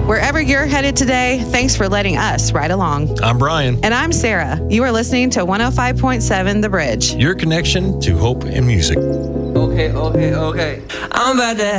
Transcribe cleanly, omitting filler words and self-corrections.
Wherever you're headed today, thanks for letting us ride along. I'm Brian. And I'm Sarah. You are listening to 105.7 The Bridge. Your connection to hope and music. Okay. I'm about to